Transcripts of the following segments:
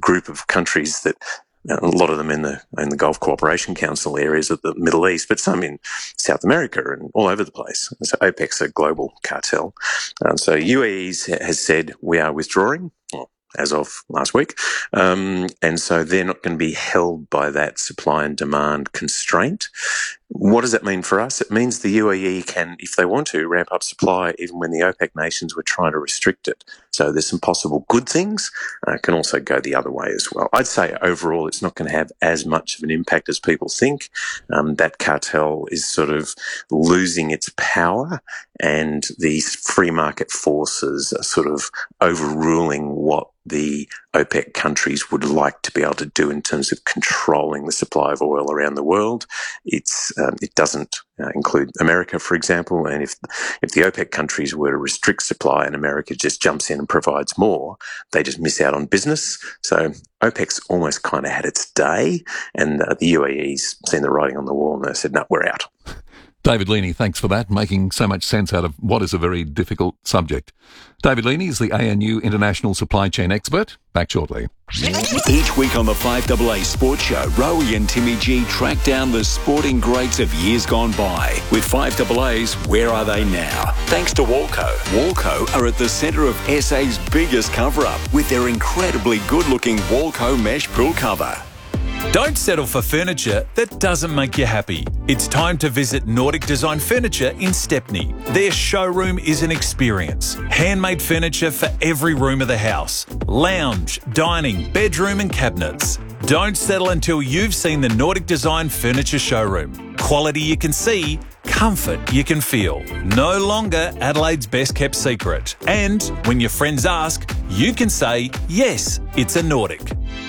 group of countries that, a lot of them in the Gulf Cooperation Council areas of the Middle East, but some in South America and all over the place. So OPEC's a global cartel. So UAE has said we are withdrawing, as of last week. And so they're not going to be held by that supply and demand constraint. What does that mean for us? It means the UAE can, if they want to, ramp up supply even when the OPEC nations were trying to restrict it. So there's some possible good things. It can also go the other way as well. I'd say overall it's not going to have as much of an impact as people think. That cartel is sort of losing its power, and these free market forces are sort of overruling what the OPEC countries would like to be able to do in terms of controlling the supply of oil around the world. It doesn't include America, for example, and if the OPEC countries were to restrict supply and America just jumps in and provides more, they just miss out on business. So OPEC's almost kind of had its day, and the UAE's seen the writing on the wall and they said, no, we're out. David Leaney, thanks for that, making so much sense out of what is a very difficult subject. David Leaney is the ANU International Supply Chain Expert. Back shortly. Each week on the 5AA Sports Show, Rowie and Timmy G track down the sporting greats of years gone by. With 5AA's Where Are They Now? Thanks to Walco. Walco are at the centre of SA's biggest cover-up with their incredibly good-looking Walco mesh pool cover. Don't settle for furniture that doesn't make you happy. It's time to visit Nordic Design Furniture in Stepney. Their showroom is an experience. Handmade furniture for every room of the house. Lounge, dining, bedroom and cabinets. Don't settle until you've seen the Nordic Design Furniture showroom. Quality you can see, comfort you can feel. No longer Adelaide's best kept secret. And when your friends ask, you can say, yes, it's a Nordic.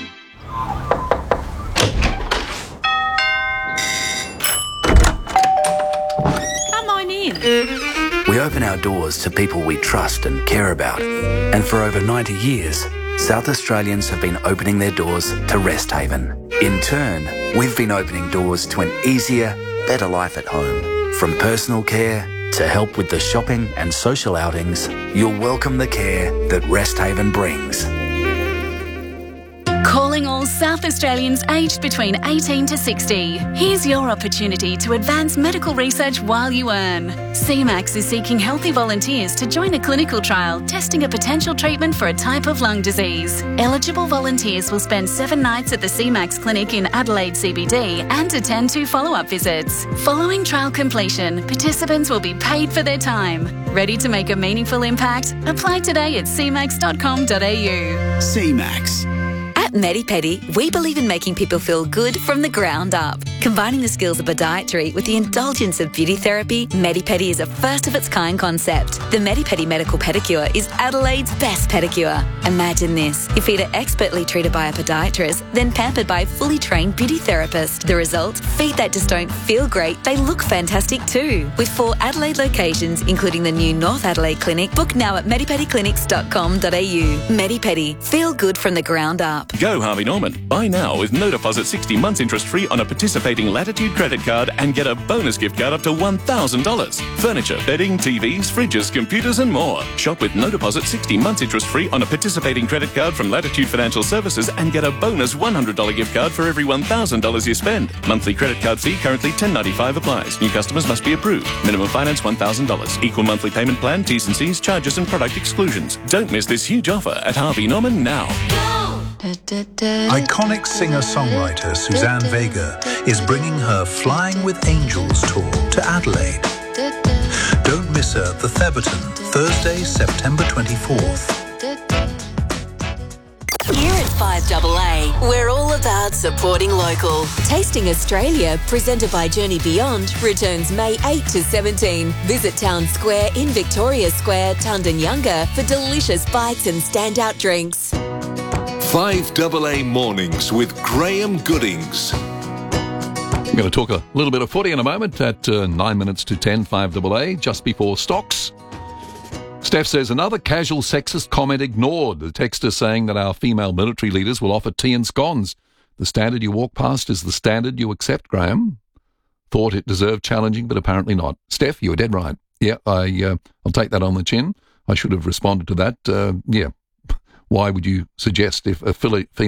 We open our doors to people we trust and care about. And for over 90 years, South Australians have been opening their doors to Rest Haven. In turn, we've been opening doors to an easier, better life at home. From personal care to help with the shopping and social outings, you'll welcome the care that Rest Haven brings. Calling all South Australians aged between 18 to 60. Here's your opportunity to advance medical research while you earn. CMAX is seeking healthy volunteers to join a clinical trial testing a potential treatment for a type of lung disease. Eligible volunteers will spend 7 nights at the CMAX clinic in Adelaide CBD and attend 2 follow-up visits. Following trial completion, participants will be paid for their time. Ready to make a meaningful impact? Apply today at cmax.com.au. CMAX. At MediPedi, we believe in making people feel good from the ground up. Combining the skills of podiatry with the indulgence of beauty therapy, MediPedi is a first-of-its-kind concept. The MediPedi Medical Pedicure is Adelaide's best pedicure. Imagine this. Your feet are expertly treated by a podiatrist, then pampered by a fully trained beauty therapist. The result? Feet that just don't feel great, they look fantastic too. With 4 Adelaide locations, including the new North Adelaide Clinic, book now at medipediclinics.com.au. MediPedi. Feel good from the ground up. Go Harvey Norman. Buy now with no deposit 60 months interest free on a participating Latitude credit card and get a bonus gift card up to $1,000. Furniture, bedding, TVs, fridges, computers and more. Shop with no deposit 60 months interest free on a participating credit card from Latitude Financial Services and get a bonus $100 gift card for every $1,000 you spend. Monthly credit card fee currently $10.95 applies. New customers must be approved. Minimum finance $1,000. Equal monthly payment plan, T's and C's, charges and product exclusions. Don't miss this huge offer at Harvey Norman now. Iconic singer-songwriter Suzanne Vega is bringing her Flying with Angels tour to Adelaide. Don't miss her at the Theberton, Thursday, September 24th. Here at 5AA, we're all about supporting local. Tasting Australia, presented by Journey Beyond, returns May 8 to 17. Visit Town Square in Victoria Square, Tundanyunga, for delicious bites and standout drinks. 5AA Mornings with Graham Goodings. We're going to talk a little bit of footy in a moment at 9 minutes to 10, 5AA, just before stocks. Steph says, another casual sexist comment ignored. The texter saying that our female military leaders will offer tea and scones. The standard you walk past is the standard you accept, Graham. Thought it deserved challenging, but apparently not. Steph, you were dead right. Yeah, I'll take that on the chin. I should have responded to that. Yeah. Why would you suggest if a female